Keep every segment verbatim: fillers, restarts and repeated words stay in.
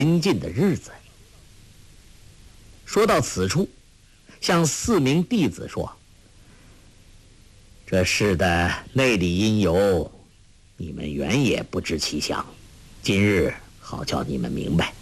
亲近的日子。说到此处，向四名弟子说：“这事的内里因由，你们原也不知其详，今日好叫你们明白。”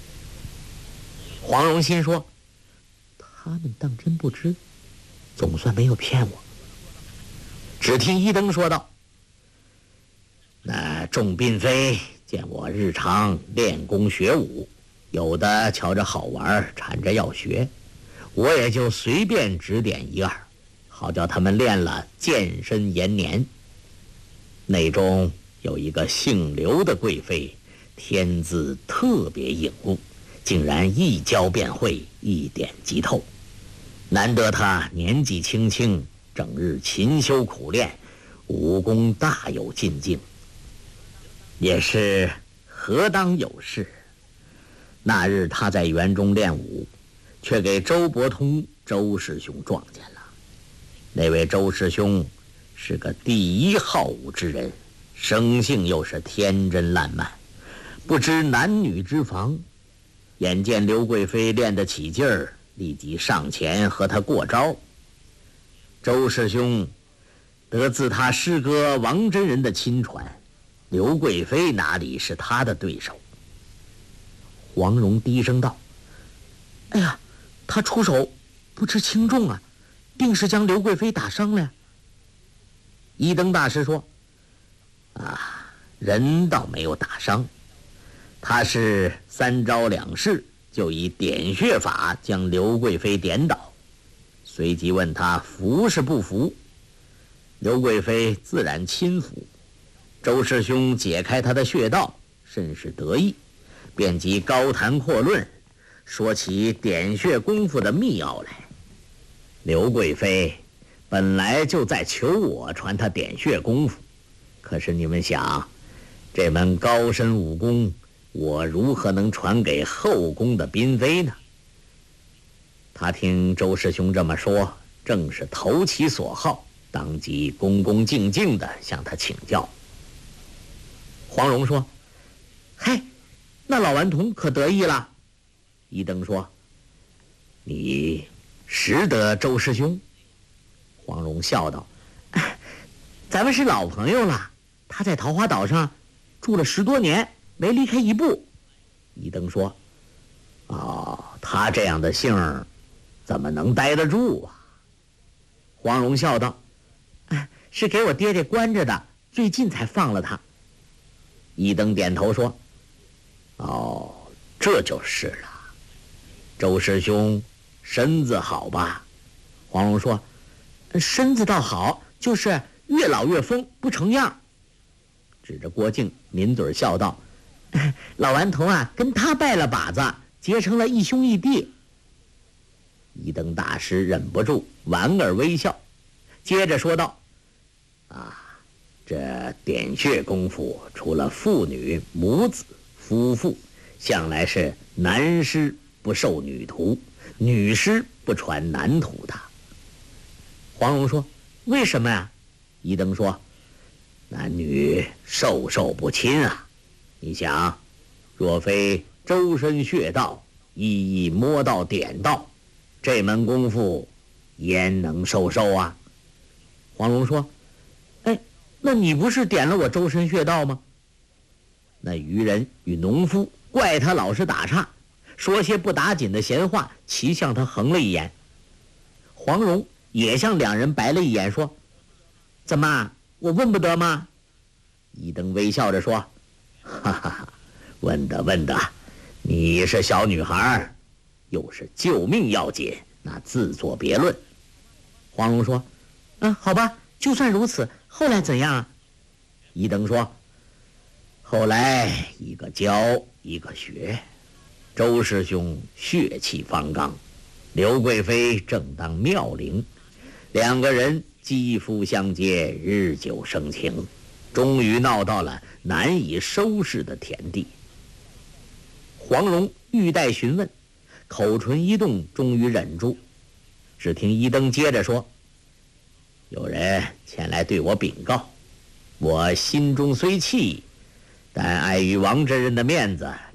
黄蓉心说：“他们当真不知，总算没有骗我。”只听一灯说道：“那众嫔妃见我日常练功学武，有的瞧着好玩，缠着要学，我也就随便指点一二，好叫他们练了健身延年。内中有一个姓刘的贵妃，天资特别颖悟，竟然一教便会，一点即透。难得她年纪轻轻，整日勤修苦练，武功大有进境，也是何当有事。那日他在园中练武，却给周伯通周师兄撞见了。那位周师兄是个第一好武之人，生性又是天真烂漫，不知男女之防。眼见刘贵妃练得起劲儿，立即上前和他过招。周师兄得自他师哥王真人的亲传，刘贵妃哪里是他的对手？黄蓉低声道：“哎呀，他出手不知轻重啊，定是将刘贵妃打伤了呀。”一灯大师说：“啊，人倒没有打伤，他是三招两式就以点穴法将刘贵妃点倒，随即问他服是不服。刘贵妃自然亲服。周师兄解开他的穴道，甚是得意，便即高谈阔论，说起点穴功夫的秘奥来。刘贵妃本来就在求我传他点穴功夫，可是你们想，这门高深武功，我如何能传给后宫的嫔妃呢？”他听周师兄这么说，正是投其所好，当即恭恭敬敬地向他请教。黄蓉说：“嘿，那老顽童可得意了。”一灯说：“你识得周师兄？”黄蓉笑道：“咱们是老朋友了，他在桃花岛上住了十多年，没离开一步。”一灯说：“哦，他这样的性儿怎么能待得住啊？”黄蓉笑道：“是给我爹爹关着的，最近才放了他。”一灯点头说：“哦，这就是了。周师兄身子好吧？”黄蓉说：“身子倒好，就是越老越疯，不成样。”指着郭靖抿嘴笑道：“老顽童啊，跟他拜了把子，结成了义兄义弟。”一灯大师忍不住莞尔微笑，接着说道：“啊，这点穴功夫，除了父女、母子、夫妇，向来是男师不授女徒，女师不传男徒的。”黄蓉说：“为什么呀？”一灯说：“男女授受不亲啊！你想，若非周身穴道一一摸到点到，这门功夫焉能授受啊？”黄蓉说：“哎，那你不是点了我周身穴道吗？”那渔人与农夫怪他老是打岔，说些不打紧的闲话，齐向他横了一眼。黄蓉也向两人白了一眼，说：“怎么，我问不得吗？”一灯微笑着说：“哈哈哈，问得问得，你是小女孩，又是救命要紧，那自作别论。”黄蓉说：“嗯，好吧，就算如此，后来怎样啊？”一灯说：“后来一个教，一个学。周师兄血气方刚，刘贵妃正当妙龄，两个人肌肤相接，日久生情，终于闹到了难以收拾的田地。”黄蓉欲待询问，口唇一动，终于忍住。只听一灯接着说：“有人前来对我禀告，我心中虽气，但碍于王真人的面子，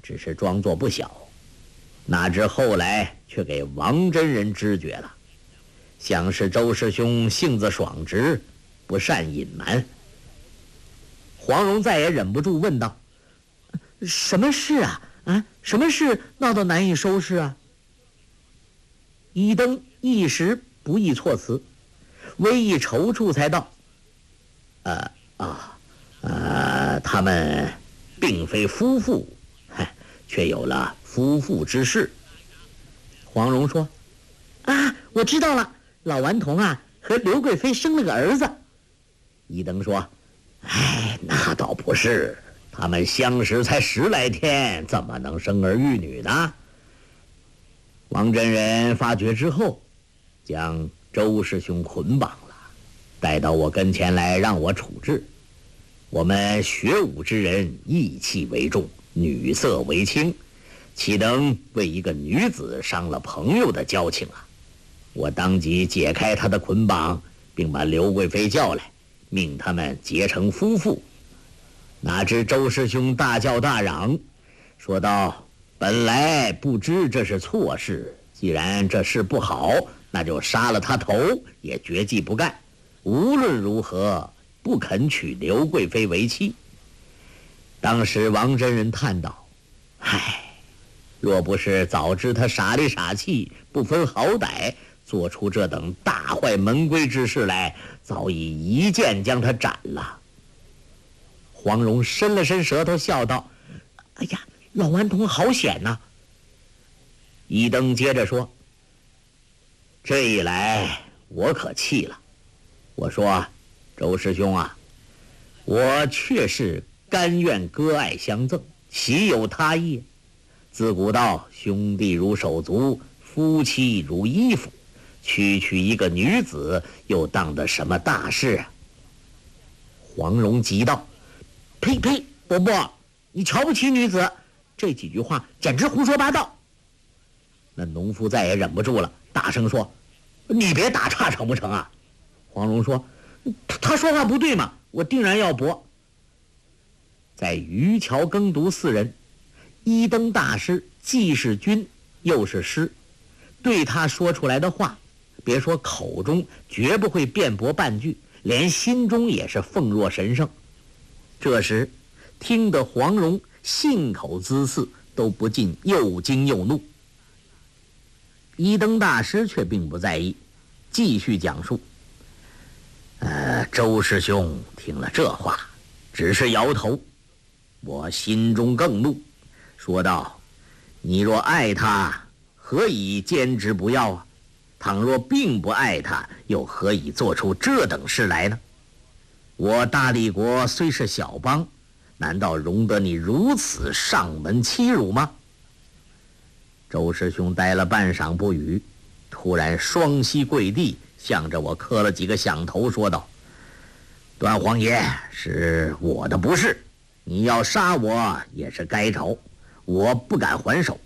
只是装作不晓，哪知后来却给王真人知觉了，想是周师兄性子爽直，不善隐瞒。黄蓉再也忍不住问道：什么事啊？啊，什么事闹得难以收拾啊？一登一时不易措辞，微一踌躇才道：呃啊呃，他们并非夫妇，却有了夫妇之事。黄蓉说：啊，我知道了，老顽童啊和刘贵妃生了个儿子。一登说：哎，那倒不是，他们相识才十来天，怎么能生儿育女呢？王真人发觉之后，将周师兄捆绑了，带到我跟前来让我处置。我们学武之人义气为重，女色为轻，岂能为一个女子伤了朋友的交情啊？我当即解开他的捆绑，并把刘贵妃叫来，命他们结成夫妇。哪知周师兄大叫大嚷，说道：本来不知这是错事，既然这事不好，那就杀了他头，也绝技不干。无论如何不肯娶刘贵妃为妻。当时王真人叹道：唉，若不是早知他傻里傻气，不分好歹，做出这等大坏门规之事来，早已一剑将他斩了。黄蓉伸了伸舌头，笑道：哎呀，老顽童好险呐！一登接着说：这一来我可气了。我说：周师兄啊，我确是甘愿割爱相赠，岂有他意？自古道兄弟如手足，夫妻如衣服，区区一个女子，又当得什么大事啊？黄蓉急道：呸呸，伯伯，你瞧不起女子，这几句话简直胡说八道。那农夫再也忍不住了，大声说：你别打岔成不成啊？黄蓉说：他他说话不对嘛，我定然要驳。在渔樵耕读四人，一登大师既是君又是师，对他说出来的话，别说口中绝不会辩驳半句，连心中也是奉若神圣。这时听得黄蓉信口滋四，都不禁又惊又怒。一登大师却并不在意，继续讲述。呃，周师兄听了这话，只是摇头。我心中更怒，说道：你若爱他，何以坚持不要啊？倘若并不爱他，又何以做出这等事来呢？我大理国虽是小邦，难道容得你如此上门欺辱吗？周师兄呆了半晌不语，突然双膝跪地，向着我磕了几个响头，说道：段皇爷，是我的不是，你要杀我也是该着，我不敢还手。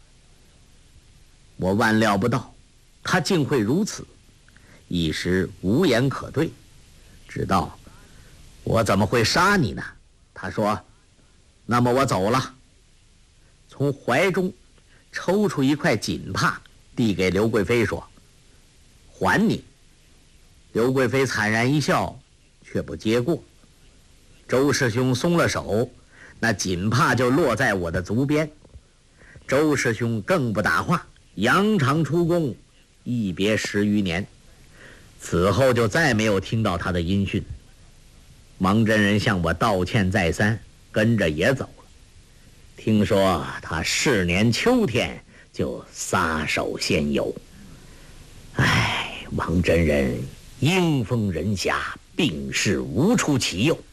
我万料不到他竟会如此，一时无言可对，只道：我怎么会杀你呢？他说：那么我走了。从怀中抽出一块锦帕，递给刘贵妃说：还你。刘贵妃惨然一笑，却不接过。周师兄松了手，那锦帕就落在我的足边。周师兄更不打话，扬长出宫，一别十余年。此后就再没有听到他的音讯。王真人向我道歉再三，跟着也走了。听说他是年秋天就撒手仙游。唉，王真人英风人侠，病逝无出其右。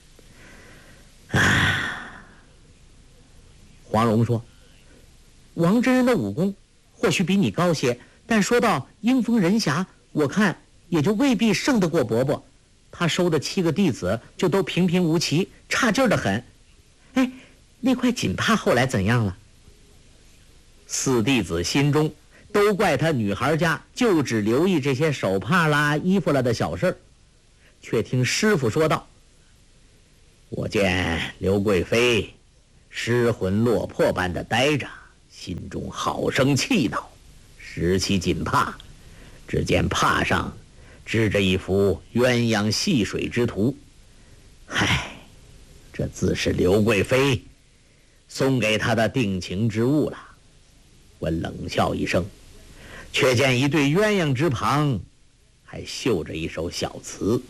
啊！黄蓉说：王真人的武功或许比你高些，但说到英风人侠，我看也就未必胜得过伯伯。他收的七个弟子就都平平无奇，差劲儿得很。哎，那块锦帕后来怎样了？四弟子心中都怪他女孩家就只留意这些手帕啦、衣服啦的小事儿，却听师傅说道：我见刘贵妃失魂落魄般的呆着，心中好生气恼，拾起锦帕，只见帕上支着一幅鸳鸯戏水之图。嗨，这自是刘贵妃送给他的定情之物了。我冷笑一声，却见一对鸳鸯之旁还绣着一首小词。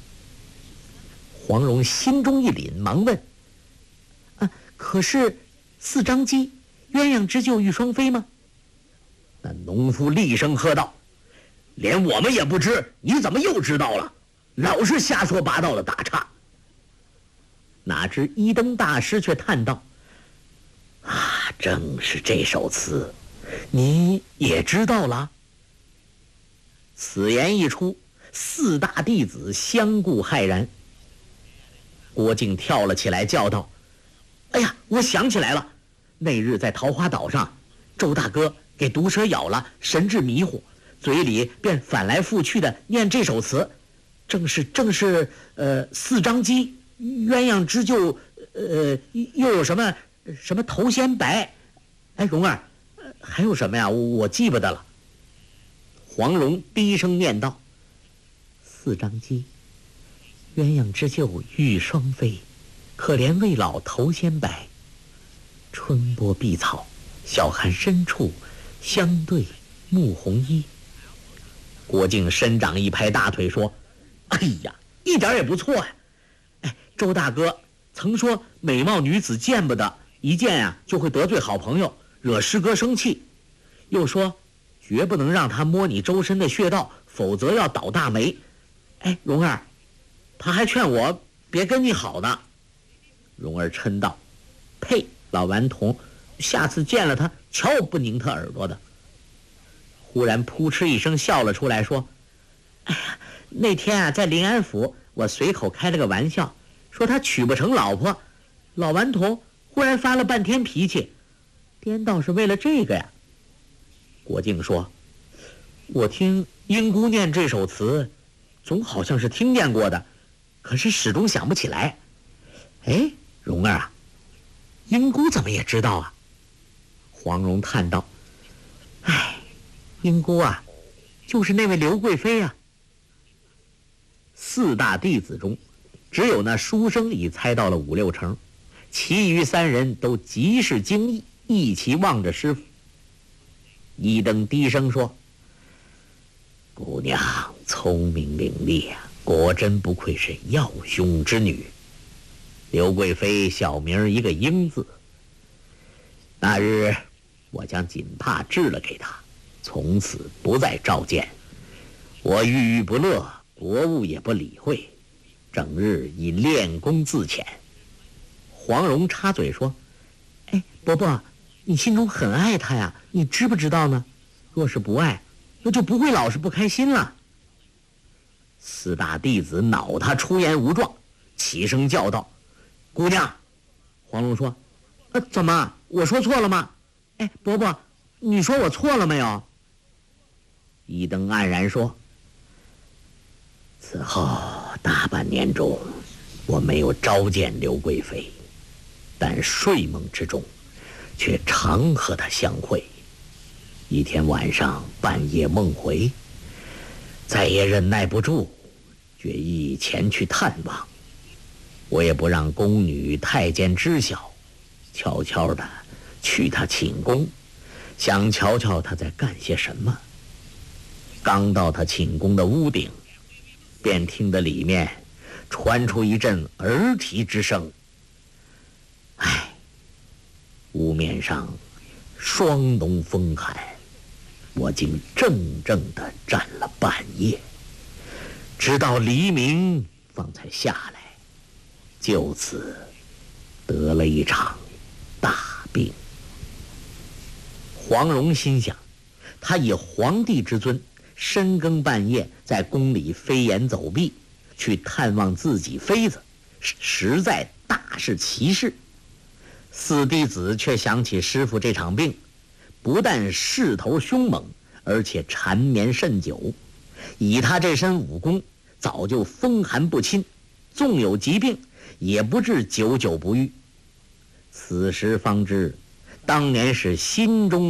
黄蓉心中一凛，忙问：啊，可是四张机鸳鸯织就玉双飞吗？那农夫厉声喝道：连我们也不知，你怎么又知道了？老是瞎说八道的打岔。哪知一灯大师却叹道：啊，正是这首词，你也知道了？此言一出，四大弟子相顾骇然。郭靖跳了起来，叫道：哎呀，我想起来了，那日在桃花岛上，周大哥给毒蛇咬了，神志迷糊，嘴里便反来覆去的念这首词，正是正是呃四张机鸳鸯织就，呃又有什么什么头先白。哎，蓉儿，还有什么呀？我记不得了。黄蓉低声念道：四张机鸳鸯织就玉双飞，可怜未老头先白。春波碧草，小寒深处，相对沐红衣。郭靖伸掌一拍大腿说：哎呀，一点也不错呀、啊！哎，周大哥曾说美貌女子见不得，一见啊就会得罪好朋友，惹师哥生气，又说绝不能让他摸你周身的穴道，否则要倒大霉。哎，蓉儿，他还劝我别跟你好呢。蓉儿嗔道：呸，老顽童，下次见了他，瞧我不拧他耳朵的。忽然扑哧一声笑了出来，说：哎呀，那天啊在临安府，我随口开了个玩笑，说他娶不成老婆，老顽童忽然发了半天脾气，颠倒是为了这个呀。郭靖说：我听英姑念这首词，总好像是听见过的，可是始终想不起来。哎，蓉儿啊，英姑怎么也知道啊？黄蓉叹道：哎，英姑啊，就是那位刘贵妃啊。四大弟子中，只有那书生已猜到了五六成，其余三人都极是惊异，一齐望着师傅。一灯低声说：姑娘聪明伶俐啊，果真不愧是要兄之女。刘贵妃小名一个英字，那日我将锦帕制了给她，从此不再召见。我郁郁不乐，国务也不理会，整日以练功自遣。黄蓉插嘴说：哎，伯伯，你心中很爱他呀，你知不知道呢？若是不爱，那就不会老是不开心了。四大弟子恼他出言无状，齐声叫道：姑娘！黄蓉说：呃，怎么，我说错了吗？哎，伯伯，你说我错了没有？一灯黯然说：此后大半年中，我没有召见刘贵妃，但睡梦之中却常和她相会。一天晚上半夜梦回，再也忍耐不住，决意前去探望。我也不让宫女太监知晓，悄悄地去她寝宫，想瞧瞧她在干些什么。刚到她寝宫的屋顶，便听得里面传出一阵儿啼之声。唉，屋面上霜浓风寒，我竟怔怔地站了半夜，直到黎明方才下来，就此得了一场大病。黄蓉心想，他以皇帝之尊，深更半夜在宫里飞檐走壁，去探望自己妃子，实在大是奇事。四弟子却想起师傅这场病，不但势头凶猛，而且缠绵甚久。以他这身武功，早就风寒不侵，纵有疾病，也不至久久不愈。 此时方知，当年是心中